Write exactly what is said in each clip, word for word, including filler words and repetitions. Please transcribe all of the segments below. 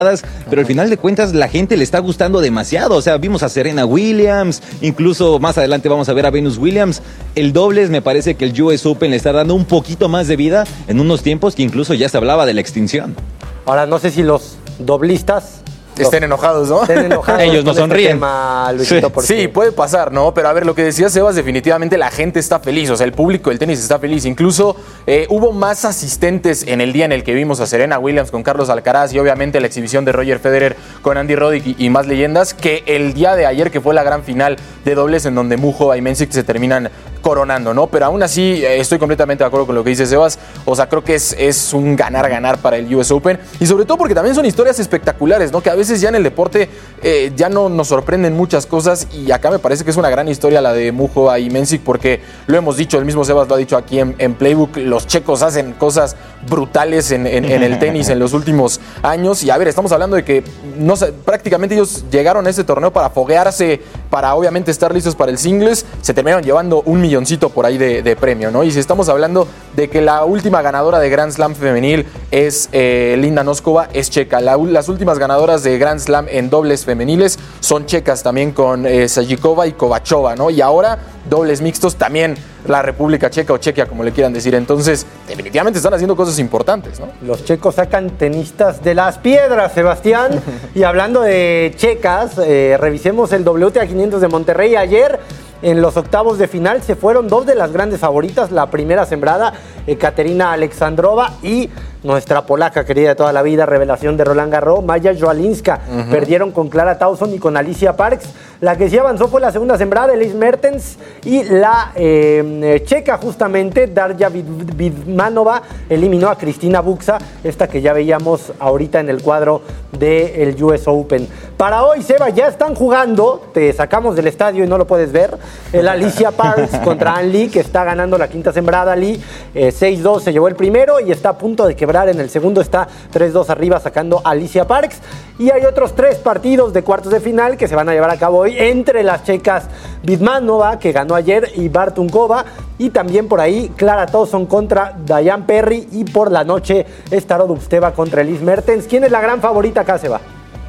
pero al final de cuentas la gente le está gustando demasiado. O sea, vimos a Serena Williams, incluso más adelante vamos a ver a Venus Williams. El dobles me parece que el U S Open le está dando un poquito más de vida en unos tiempos que incluso ya se hablaba de la extinción. Ahora, no sé si los doblistas estén enojados, ¿no? Estén enojados. Ellos no sonríen. Este tema, Luisito, sí. porque... sí, puede pasar, ¿no? Pero a ver, lo que decía Sebas, definitivamente la gente está feliz, o sea, el público del tenis está feliz. Incluso eh, hubo más asistentes en el día en el que vimos a Serena Williams con Carlos Alcaraz y obviamente la exhibición de Roger Federer con Andy Roddick y, y más leyendas, que el día de ayer, que fue la gran final de dobles en donde Mujo y Mensik se terminan coronando, ¿no? Pero aún así eh, estoy completamente de acuerdo con lo que dice Sebas. O sea, creo que es, es un ganar-ganar para el U S Open y sobre todo porque también son historias espectaculares, ¿no? Que a veces ya en el deporte eh, ya no nos sorprenden muchas cosas y acá me parece que es una gran historia la de Mujo y Mensik porque lo hemos dicho, el mismo Sebas lo ha dicho aquí en, en Playbook, los checos hacen cosas brutales en, en, en el tenis en los últimos años y a ver, estamos hablando de que no, prácticamente ellos llegaron a este torneo para foguearse, para obviamente estar listos para el singles, se terminaron llevando un milloncito por ahí de, de premio, ¿no? Y si estamos hablando de que la última ganadora de Grand Slam femenil es eh, Linda Noskova, es checa. La, las últimas ganadoras de Grand Slam en dobles femeniles son checas también con eh, Sajikova y Kovachova, ¿no? Y ahora dobles mixtos también la República Checa o Chequia, como le quieran decir. Entonces, definitivamente están haciendo cosas importantes, ¿no? Los checos sacan tenistas de las piedras, Sebastián. Y hablando de checas, eh, revisemos el W T A quinientos de Monterrey. Ayer, en los octavos de final, se fueron dos de las grandes favoritas. La primera sembrada, Ekaterina Alexandrova, y nuestra polaca querida de toda la vida, revelación de Roland Garros, Maya Joalinska. Uh-huh. Perdieron con Clara Tauson y con Alicia Parks. La que sí avanzó fue la segunda sembrada, Elise Mertens, y la eh, checa justamente, Darja Vidmanova, eliminó a Cristina Buxa, esta que ya veíamos ahorita en el cuadro del U S Open. Para hoy, Seba, ya están jugando, te sacamos del estadio y no lo puedes ver, el Alicia Parks contra Ann Lee, que está ganando la quinta sembrada. Lee eh, seis dos se llevó el primero y está a punto de quebrar en el segundo, está tres dos arriba sacando a Alicia Parks. Y hay otros tres partidos de cuartos de final que se van a llevar a cabo hoy entre las checas Vidmanova, que ganó ayer, y Bartunkova, y también por ahí Clara Tauson contra Diane Perry, y por la noche Starodubsteva contra Elise Mertens. ¿Quién es la gran favorita acá, Seba?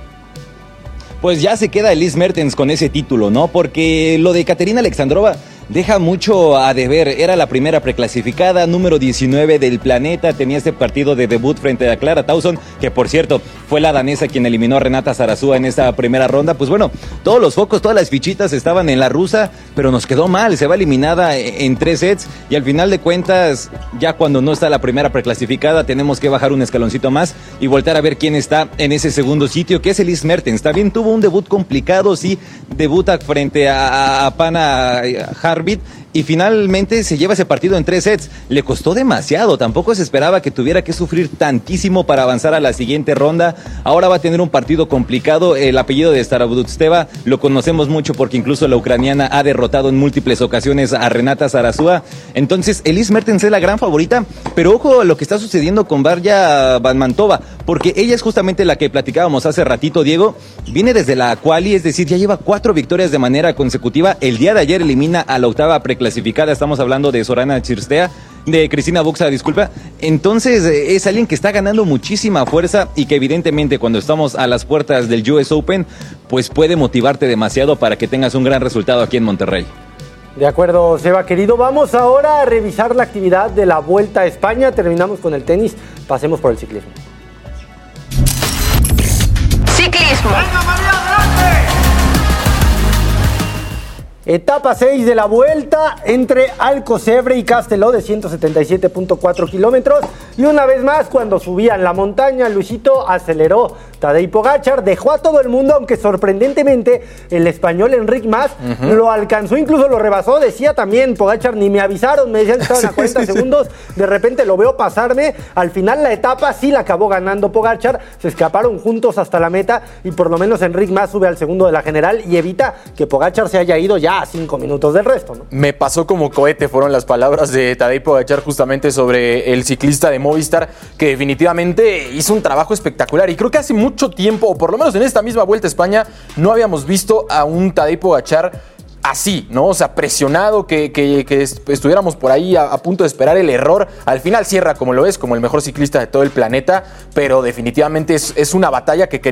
Pues ya se queda Elise Mertens con ese título, ¿no? Porque lo de Ekaterina Alexandrova deja mucho a deber. Era la primera preclasificada, número diecinueve del planeta. Tenía este partido de debut frente a Clara Tauson, que por cierto fue la danesa quien eliminó a Renata Zarazúa en esta primera ronda. Pues bueno, todos los focos, todas las fichitas estaban en la rusa, pero nos quedó mal. Se va eliminada en tres sets y al final de cuentas, ya cuando no está la primera preclasificada, tenemos que bajar un escaloncito más y voltar a ver quién está en ese segundo sitio, que es Elise Mertens. También tuvo un debut complicado, sí, debuta frente a, a Pana Harvey y finalmente se lleva ese partido en tres sets. Le costó demasiado, tampoco se esperaba que tuviera que sufrir tantísimo para avanzar a la siguiente ronda. Ahora va a tener un partido complicado. El apellido de Starodubsteva lo conocemos mucho porque incluso la ucraniana ha derrotado en múltiples ocasiones a Renata Zarazúa. Entonces Elise Mertens es la gran favorita, pero ojo a lo que está sucediendo con Darja Vidmanova, porque ella es justamente la que platicábamos hace ratito, Diego. Viene desde la quali, es decir, ya lleva cuatro victorias de manera consecutiva. El día de ayer elimina a la octava preclasificada, estamos hablando de Sorana Cirstea, de Cristina Buxa, disculpa. Entonces es alguien que está ganando muchísima fuerza y que evidentemente cuando estamos a las puertas del U S Open, pues puede motivarte demasiado para que tengas un gran resultado aquí en Monterrey. De acuerdo, Seba, querido. Vamos ahora a revisar la actividad de la Vuelta a España. Terminamos con el tenis, pasemos por el ciclismo. Ciclismo. ¡Venga, María, adelante! Etapa seis de la Vuelta entre Alcocebre y Castelló de ciento setenta y siete punto cuatro kilómetros. Y una vez más, cuando subían la montaña, Luisito aceleró Tadej Pogačar, dejó a todo el mundo, aunque sorprendentemente el español Enric Mas uh-huh. lo alcanzó, incluso lo rebasó. Decía también Pogačar, ni me avisaron, me decían que estaban a cuarenta sí, sí, segundos, sí. De repente lo veo pasarme. Al final la etapa sí la acabó ganando Pogačar, se escaparon juntos hasta la meta y por lo menos Enric Mas sube al segundo de la general y evita que Pogačar se haya ido ya a cinco minutos del resto, ¿no? Me pasó como cohete, fueron las palabras de Tadej Pogačar justamente sobre el ciclista de Movistar, que definitivamente hizo un trabajo espectacular y creo que hace mucho tiempo, o por lo menos en esta misma Vuelta a España, no habíamos visto a un Tadej Pogačar así, ¿no? O sea, presionado, que, que, que estuviéramos por ahí a, a punto de esperar el error. Al final cierra como lo es, como el mejor ciclista de todo el planeta, pero definitivamente es, es una batalla que quería